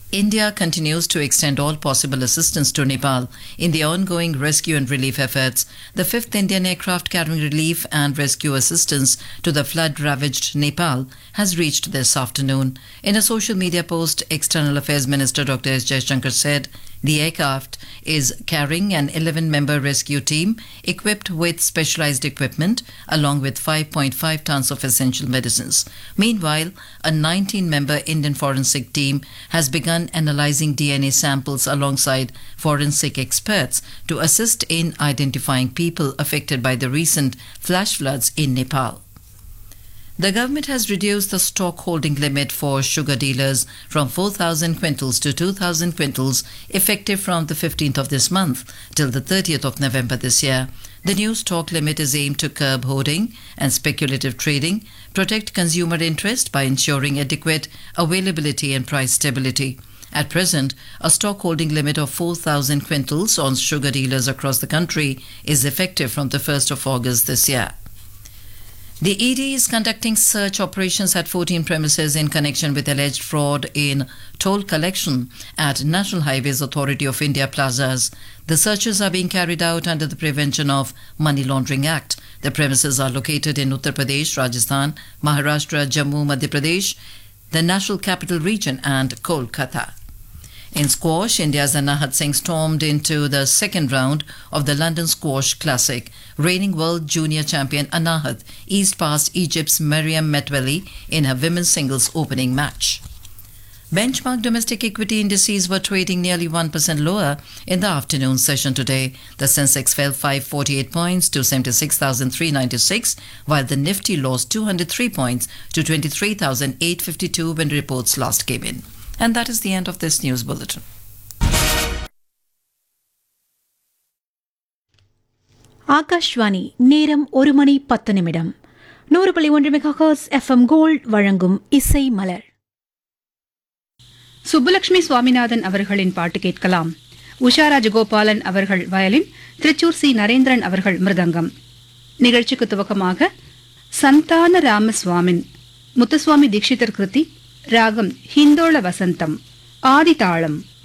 India continues to extend all possible assistance to Nepal in the ongoing rescue and relief efforts. The 5th Indian aircraft carrying relief and rescue assistance to the flood-ravaged Nepal has reached this afternoon. In a social media post, External Affairs Minister Dr. S. Jaishankar said the aircraft is carrying an 11-member rescue team equipped with specialized equipment along with 5.5 tons of essential medicines. Meanwhile, a 19-member Indian forensic team has begun analyzing DNA samples alongside forensic experts to assist in identifying people affected by the recent flash floods in Nepal. The government has reduced the stock holding limit for sugar dealers from 4,000 quintals to 2,000 quintals effective from the 15th of this month till the 30th of November this year. The new stock limit is aimed to curb hoarding and speculative trading, protect consumer interest by ensuring adequate availability and price stability. At present, a stock holding limit of 4,000 quintals on sugar dealers across the country is effective from the 1st of August this year. The ED is conducting search operations at 14 premises in connection with alleged fraud in toll collection at National Highways Authority of India plazas. The searches are being carried out under the Prevention of Money Laundering Act. The premises are located in Uttar Pradesh, Rajasthan, Maharashtra, Jammu, Madhya Pradesh, the National Capital Region and Kolkata. In squash, India's Anahat Singh stormed into the second round of the London Squash Classic. Reigning world junior champion Anahat eased past Egypt's Mariam Metweli in her women's singles opening match. Benchmark domestic equity indices were trading nearly 1% lower in the afternoon session today. The Sensex fell 548 points to 76,396, while the Nifty lost 203 points to 23,852 when reports last came in. And that is the end of this news bulletin. Akashvani நேரம் 1:10 100.1 megahertz FM gold வழங்கும் இசை மலர். சுப்புலட்சுமி சுவாமிநாதன் அவர்களின் பாட்டு கேட்கலாம். உஷா ராஜகோபாலன் அவர்கள் violin, Thrissur C Narendran அவர்கள் மிருதங்கம். நிகழ்ச்சிக்கு துவக்கமாக சந்தான ராமசுவாமின் முத்துசுவாமி தீட்சிதர் கிருதி, ராகம் ஹிந்தோள வசந்தம், ஆதிதாளம்.